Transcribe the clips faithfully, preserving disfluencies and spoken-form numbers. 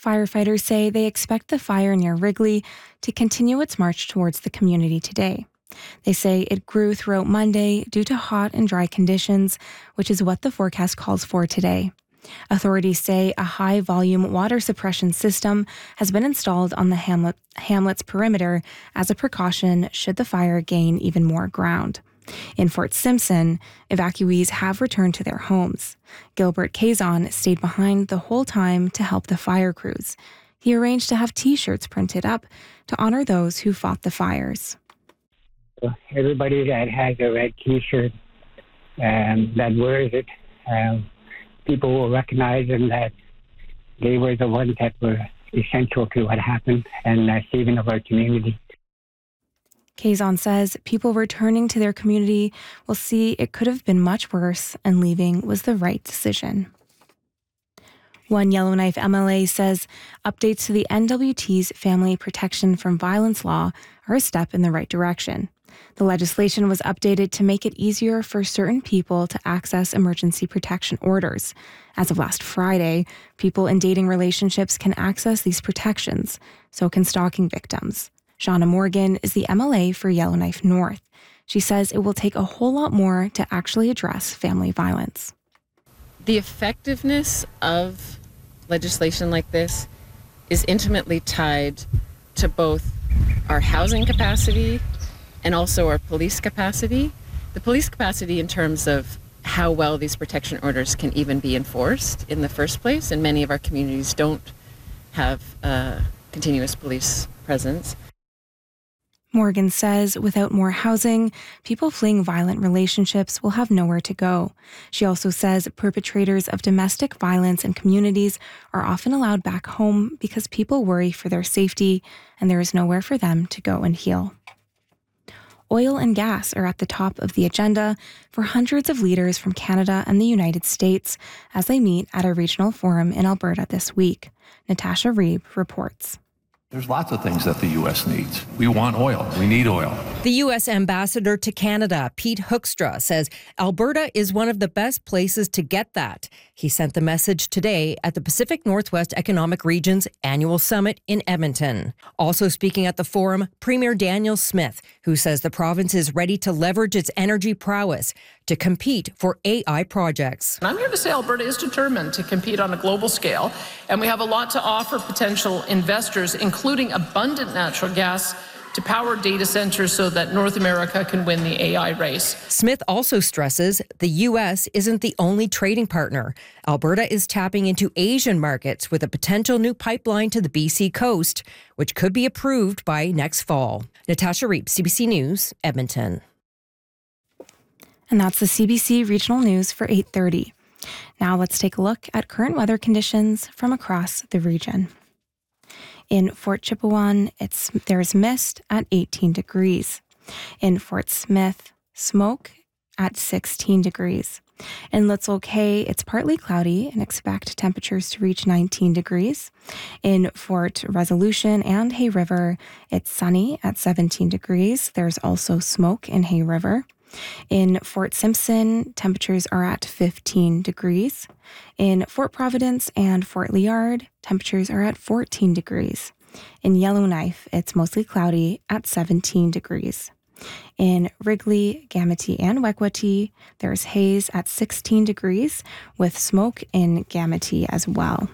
Firefighters say they expect the fire near Wrigley to continue its march towards the community today. They say it grew throughout Monday due to hot and dry conditions, which is what the forecast calls for today. Authorities say a high-volume water suppression system has been installed on the hamlet, hamlet's perimeter as a precaution should the fire gain even more ground. In Fort Simpson, evacuees have returned to their homes. Gilbert Kazon stayed behind the whole time to help the fire crews. He arranged to have T-shirts printed up to honor those who fought the fires. Everybody that has a red T-shirt um, that wears it, um, people will recognize them that they were the ones that were essential to what happened and the saving of our community. Kazon says people returning to their community will see it could have been much worse and leaving was the right decision. One Yellowknife M L A says updates to the N W T's Family Protection from Violence law are a step in the right direction. The legislation was updated to make it easier for certain people to access emergency protection orders. As of last Friday, people in dating relationships can access these protections, so can stalking victims. Shauna Morgan is the M L A for Yellowknife North. She says it will take a whole lot more to actually address family violence. The effectiveness of legislation like this is intimately tied to both our housing capacity and also our police capacity. The police capacity in terms of how well these protection orders can even be enforced in the first place, and many of our communities don't have a continuous police presence. Morgan says without more housing, people fleeing violent relationships will have nowhere to go. She also says perpetrators of domestic violence in communities are often allowed back home because people worry for their safety and there is nowhere for them to go and heal. Oil and gas are at the top of the agenda for hundreds of leaders from Canada and the United States as they meet at a regional forum in Alberta this week. Natasha Reeb reports. There's lots of things that the U S needs. We want oil. We need oil. The U S ambassador to Canada, Pete Hoekstra, says Alberta is one of the best places to get that. He sent the message today at the Pacific Northwest Economic Region's annual summit in Edmonton. Also speaking at the forum, Premier Daniel Smith, who says the province is ready to leverage its energy prowess to compete for A I projects. I'm here to say Alberta is determined to compete on a global scale, and we have a lot to offer potential investors, including abundant natural gas to power data centers so that North America can win the A I race. Smith also stresses the U S isn't the only trading partner. Alberta is tapping into Asian markets with a potential new pipeline to the B C coast, which could be approved by next fall. Natasha Reeb, C B C News, Edmonton. And that's the C B C Regional News for eight thirty. Now let's take a look at current weather conditions from across the region. In Fort Chipewyan, it's there's mist at eighteen degrees. In Fort Smith, smoke at sixteen degrees. In Litzel Cay, it's partly cloudy and expect temperatures to reach nineteen degrees. In Fort Resolution and Hay River, it's sunny at seventeen degrees. There's also smoke in Hay River. In Fort Simpson, temperatures are at fifteen degrees. In Fort Providence and Fort Liard, temperatures are at fourteen degrees. In Yellowknife, it's mostly cloudy at seventeen degrees. In Wrigley, Gamity, and Wekwati, there's haze at sixteen degrees with smoke in Gamity as well.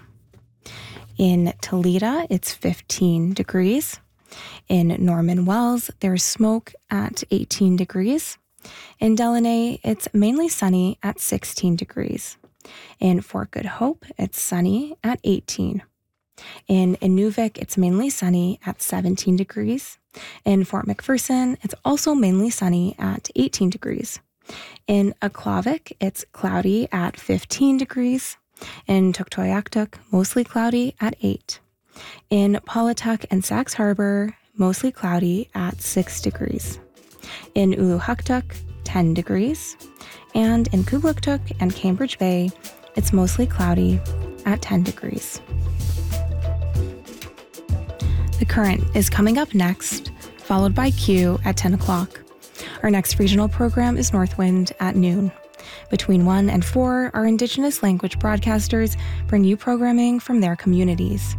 In Toledo, it's fifteen degrees. In Norman Wells, there's smoke at eighteen degrees. In Delaney, it's mainly sunny at sixteen degrees. In Fort Good Hope, it's sunny at eighteen. In Inuvik, it's mainly sunny at seventeen degrees. In Fort McPherson, it's also mainly sunny at eighteen degrees. In Aklavik, it's cloudy at fifteen degrees. In Tuktoyaktuk, mostly cloudy at eight. In Paulatuk and Sax Harbor, mostly cloudy at six degrees. In Uluhuktuk, ten degrees. And in Kugluktuk and Cambridge Bay, it's mostly cloudy at ten degrees. The Current is coming up next, followed by Q at ten o'clock. Our next regional program is Northwind at noon. Between one and four, our Indigenous language broadcasters bring you programming from their communities.